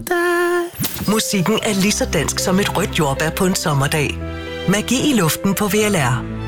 Musikken er lige så dansk som et rødt jordbær på en sommerdag. Magi i luften på VLR.